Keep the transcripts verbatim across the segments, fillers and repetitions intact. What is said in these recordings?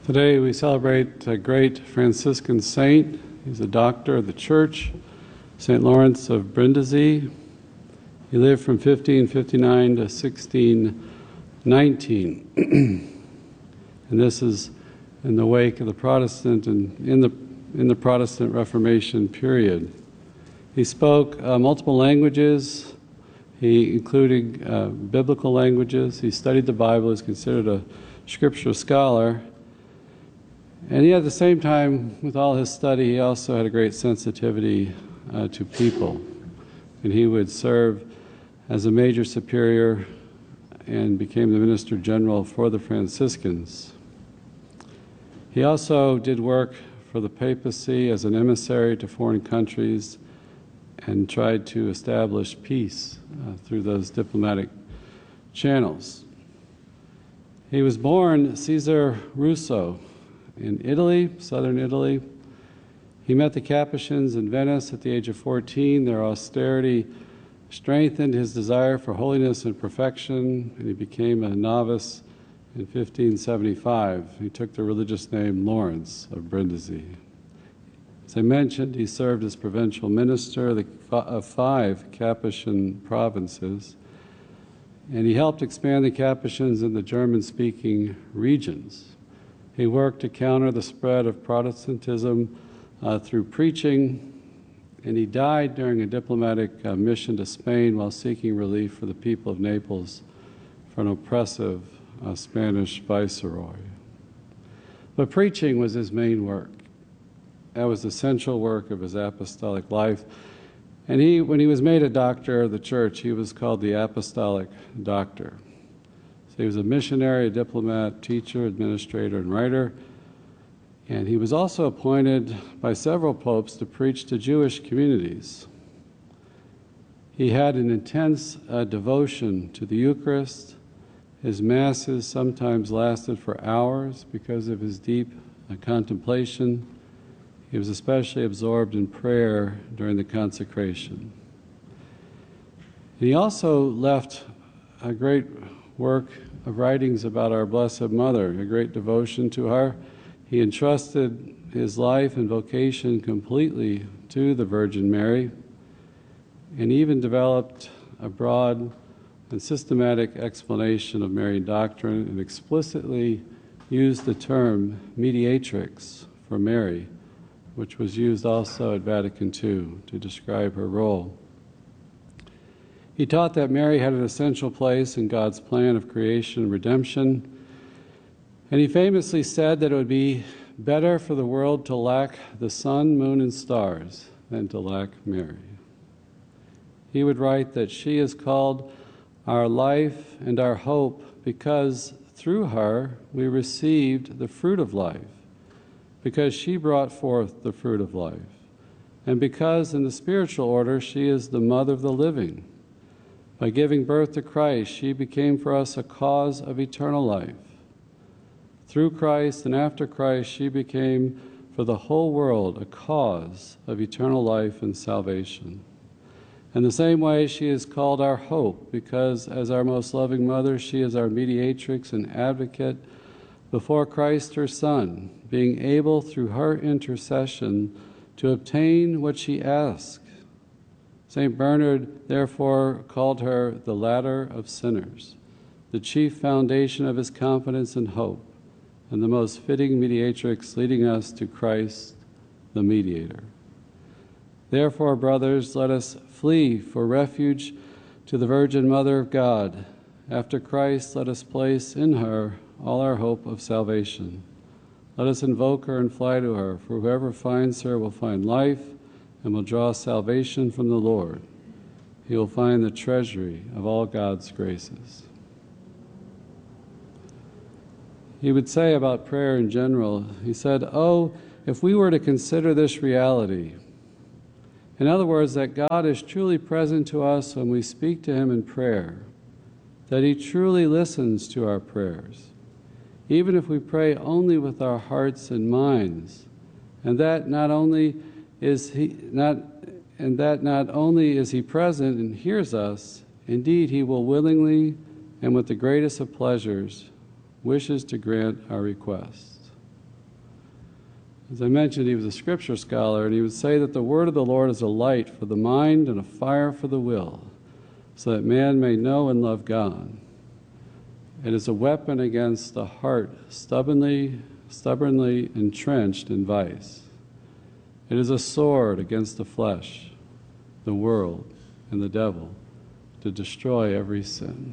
Today we celebrate a great Franciscan saint. He's a doctor of the Church, Saint Lawrence of Brindisi. He lived from fifteen fifty-nine to sixteen nineteen. And this is in the wake of the Protestant and in the in the Protestant Reformation period. He spoke uh, multiple languages, he including uh, biblical languages. He studied the Bible, is considered a scriptural scholar. And he, at the same time, with all his study, he also had a great sensitivity uh, to people. And he would serve as a major superior and became the Minister General for the Franciscans. He also did work for the papacy as an emissary to foreign countries and tried to establish peace uh, through those diplomatic channels. He was born Cesare Russo in Italy, southern Italy. He met the Capuchins in Venice at the age of fourteen. Their austerity strengthened his desire for holiness and perfection, and he became a novice in fifteen seventy-five. He took the religious name Lawrence of Brindisi. As I mentioned, he served as provincial minister of, the, of five Capuchin provinces, and he helped expand the Capuchins in the German-speaking regions. He worked to counter the spread of Protestantism uh, through preaching, and he died during a diplomatic uh, mission to Spain while seeking relief for the people of Naples from an oppressive uh, Spanish viceroy. But preaching was his main work. That was the central work of his apostolic life. And he, when he was made a doctor of the Church, he was called the Apostolic Doctor. He was a missionary, a diplomat, teacher, administrator, and writer. And he was also appointed by several popes to preach to Jewish communities. He had an intense uh, devotion to the Eucharist. His masses sometimes lasted for hours because of his deep uh, contemplation. He was especially absorbed in prayer during the consecration. He also left a great work of writings about our Blessed Mother, a great devotion to her. He entrusted his life and vocation completely to the Virgin Mary, and even developed a broad and systematic explanation of Marian doctrine and explicitly used the term mediatrix for Mary, which was used also at Vatican Two to describe her role. He taught that Mary had an essential place in God's plan of creation and redemption, and he famously said that it would be better for the world to lack the sun, moon, and stars than to lack Mary. He would write that she is called our life and our hope because through her we received the fruit of life, because she brought forth the fruit of life, and because in the spiritual order she is the mother of the living. By giving birth to Christ, she became for us a cause of eternal life. Through Christ and after Christ, she became for the whole world a cause of eternal life and salvation. In the same way, she is called our hope, because as our most loving mother, she is our mediatrix and advocate before Christ her Son, being able through her intercession to obtain what she asked. Saint Bernard therefore called her the ladder of sinners, the chief foundation of his confidence and hope, and the most fitting mediatrix leading us to Christ, the mediator. Therefore, brothers, let us flee for refuge to the Virgin Mother of God. After Christ, let us place in her all our hope of salvation. Let us invoke her and fly to her, for whoever finds her will find life and will draw salvation from the Lord. He will find the treasury of all God's graces. He would say about prayer in general, he said, oh, if we were to consider this reality, in other words, that God is truly present to us when we speak to Him in prayer, that He truly listens to our prayers, even if we pray only with our hearts and minds, and that not only is he not and that not only is he present and hears us, indeed he will willingly and with the greatest of pleasures wishes to grant our requests. As I mentioned, he was a scripture scholar, and he would say that the word of the Lord is a light for the mind and a fire for the will, so that man may know and love God. It is a weapon against the heart stubbornly, stubbornly entrenched in vice. It is a sword against the flesh, the world, and the devil, to destroy every sin.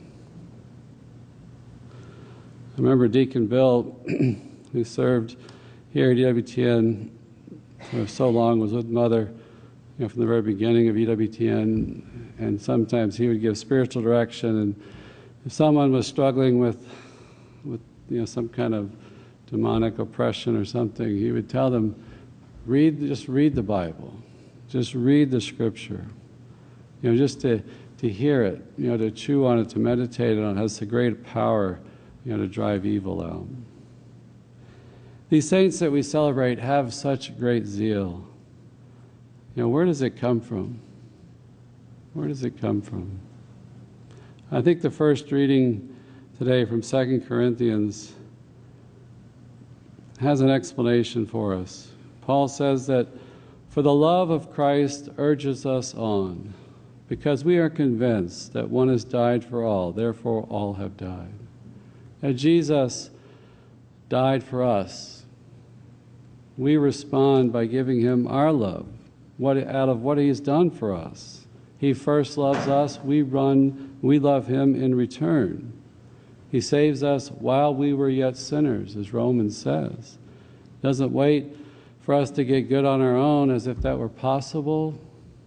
I remember Deacon Bill, who served here at E W T N for so long, was with Mother, you know, from the very beginning of E W T N, and sometimes he would give spiritual direction, and if someone was struggling with, with you know, some kind of demonic oppression or something, he would tell them, read, just read the Bible, just read the Scripture, you know, just to to hear it, you know, to chew on it, to meditate on it, has the great power, you know, to drive evil out. These saints that we celebrate have such great zeal. You know, where does it come from? Where does it come from? I think the first reading today from Second Corinthians has an explanation for us. Paul says that, "For the love of Christ urges us on, because we are convinced that one has died for all, therefore all have died." And Jesus died for us. We respond by giving him our love, what, out of what he's done for us. He first loves us, we run, we love him in return. He saves us while we were yet sinners, as Romans says. Doesn't wait for us to get good on our own as if that were possible.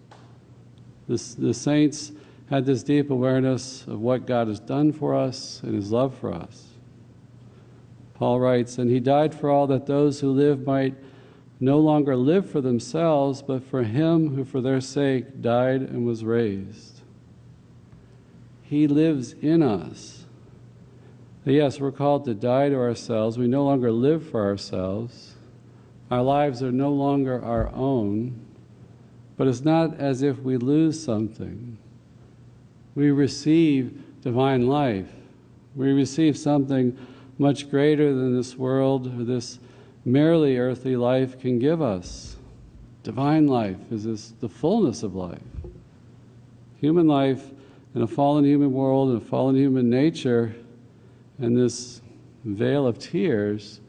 The, the saints had this deep awareness of what God has done for us and his love for us. Paul writes, "And he died for all, that those who live might no longer live for themselves, but for him who for their sake died and was raised." He lives in us. Yes, we're called to die to ourselves. We no longer live for ourselves. Our lives are no longer our own. But it's not as if we lose something. We receive divine life. We receive something much greater than this world or this merely earthly life can give us. Divine life is this, the fullness of life. Human life in a fallen human world and a fallen human nature and this veil of tears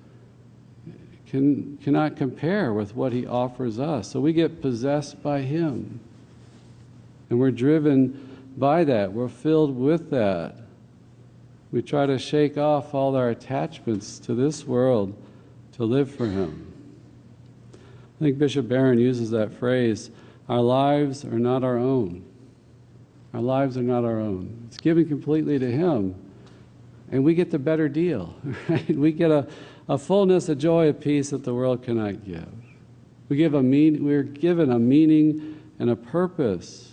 Can, cannot compare with what he offers us. So we get possessed by him. And we're driven by that. We're filled with that. We try to shake off all our attachments to this world to live for him. I think Bishop Barron uses that phrase, our lives are not our own. Our lives are not our own. It's given completely to him. And we get the better deal, right? We get a A fullness, a joy, a peace that the world cannot give. We give a mean, we're given a meaning and a purpose.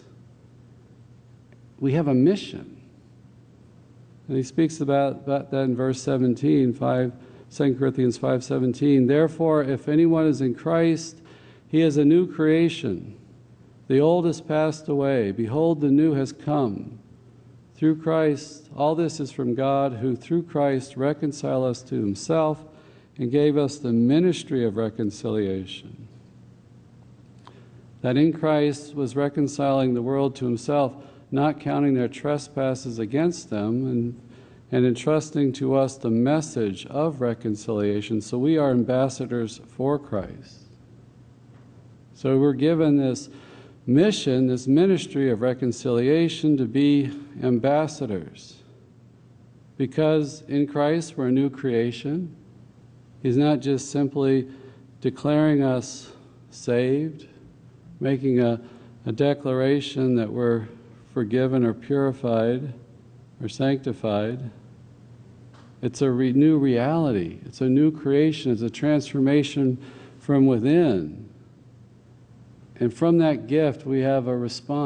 We have a mission. And he speaks about, about that in verse seventeen, five, Second Corinthians five seventeen. "Therefore, if anyone is in Christ, he is a new creation. The old has passed away. Behold, the new has come. Through Christ, all this is from God, who through Christ reconciled us to himself and gave us the ministry of reconciliation." That in Christ was reconciling the world to himself, not counting their trespasses against them, and, and entrusting to us the message of reconciliation. So we are ambassadors for Christ. So we're given this mission, this ministry of reconciliation, to be ambassadors. Because in Christ we're a new creation. He's not just simply declaring us saved, making a, a declaration that we're forgiven or purified or sanctified. It's a re- new reality. It's a new creation. It's a transformation from within. And from that gift we have a response.